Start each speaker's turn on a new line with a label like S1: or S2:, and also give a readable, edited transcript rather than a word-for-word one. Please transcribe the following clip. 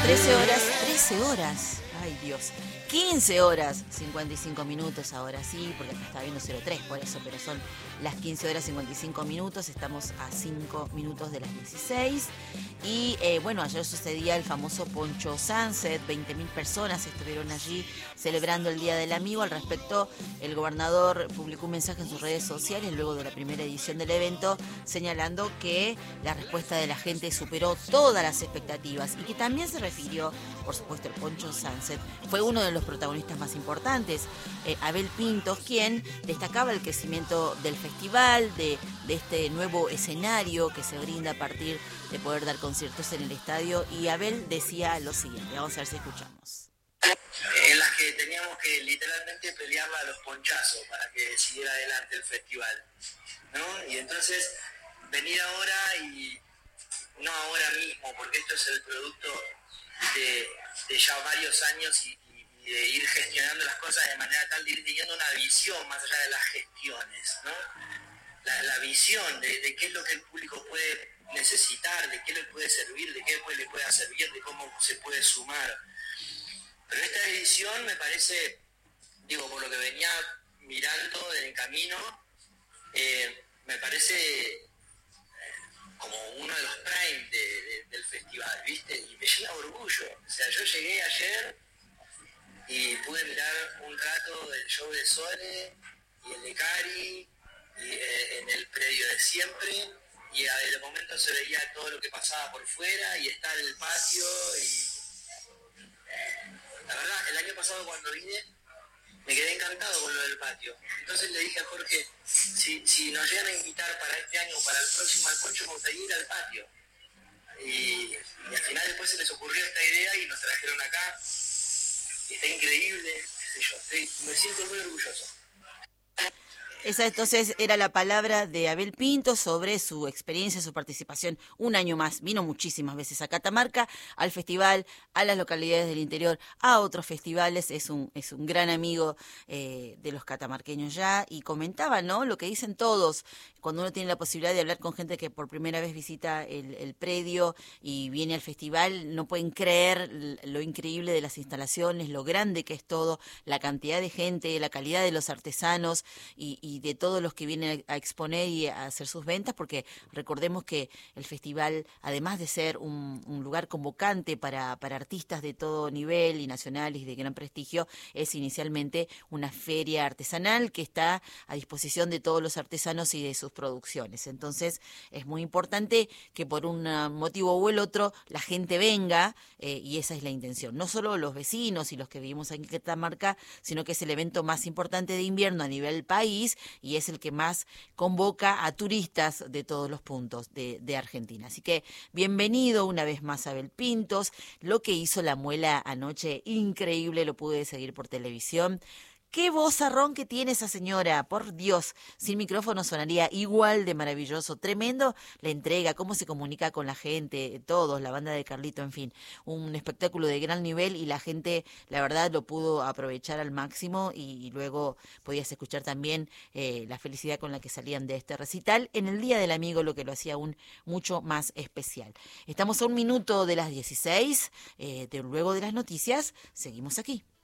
S1: 13 horas, ay Dios, 15 horas, 55 minutos ahora sí, porque acá está viendo 03 por eso, pero son las 15 horas 55 minutos, estamos a 5 minutos de las 16 y bueno, ayer sucedía el famoso Poncho Sunset, 20.000 personas estuvieron allí celebrando el Día del Amigo. Al respecto, el gobernador publicó un mensaje en sus redes sociales luego de la primera edición del evento, señalando que la respuesta de la gente superó todas las expectativas y que también se refirió, por supuesto, el Poncho Sunset fue uno de los protagonistas más importantes, Abel Pintos, quien destacaba el crecimiento del festival, de este nuevo escenario que se brinda a partir de poder dar conciertos en el estadio, y Abel decía lo siguiente, vamos a ver si escuchamos.
S2: En las que teníamos que literalmente pelearla a los ponchazos para que siguiera adelante el festival, ¿no? Y entonces venir ahora y no ahora mismo, porque esto es el producto de ya varios años y de ir gestionando las cosas de manera tal de ir teniendo una visión más allá de las gestiones, ¿no? La visión de qué es lo que el público puede necesitar, de qué le puede servir, de qué le puede servir, de cómo se puede sumar. Pero esta edición me parece, digo, por lo que venía mirando en el camino, me parece como uno de los prime del festival, ¿viste? Y me llena de orgullo. O sea, yo llegué ayer y pude mirar un rato el show de Sole y el de Cari y, en el predio de siempre, y de momento se veía todo lo que pasaba por fuera y está el patio y la verdad, el año pasado cuando vine me quedé encantado con lo del patio. Entonces le dije a Jorge, si nos llegan a invitar para este año o para el próximo al Poncho, me gustaría ir al patio. Y al final después se les ocurrió esta idea y nos trajeron acá. Y está increíble, qué sé yo, me siento muy orgulloso.
S1: Esa entonces era la palabra de Abel Pinto sobre su experiencia, su participación un año más. Vino muchísimas veces a Catamarca, al festival, a las localidades del interior, a otros festivales. Es un gran amigo de los catamarqueños ya, y comentaba, ¿no?, lo que dicen todos cuando uno tiene la posibilidad de hablar con gente que por primera vez visita el predio y viene al festival. No pueden creer lo increíble de las instalaciones, lo grande que es todo, la cantidad de gente, la calidad de los artesanos y de todos los que vienen a exponer y a hacer sus ventas, porque recordemos que el festival, además de ser un lugar convocante para artistas de todo nivel y nacionales y de gran prestigio, es inicialmente una feria artesanal que está a disposición de todos los artesanos y de sus producciones. Entonces es muy importante que por un motivo o el otro la gente venga, y esa es la intención. No solo los vecinos y los que vivimos aquí en Catamarca, sino que es el evento más importante de invierno a nivel país y es el que más convoca a turistas de todos los puntos de Argentina. Así que bienvenido una vez más Abel Pintos. Lo que hizo La Muela anoche, increíble, lo pude seguir por televisión. ¡Qué vozarrón que tiene esa señora! Por Dios, sin micrófono sonaría igual de maravilloso. Tremendo la entrega, cómo se comunica con la gente, todos, la banda de Carlito, en fin. Un espectáculo de gran nivel y la gente, la verdad, lo pudo aprovechar al máximo y luego podías escuchar también la felicidad con la que salían de este recital en el Día del Amigo, lo que lo hacía aún mucho más especial. Estamos a 1 minuto de las 16, luego de las noticias, seguimos aquí.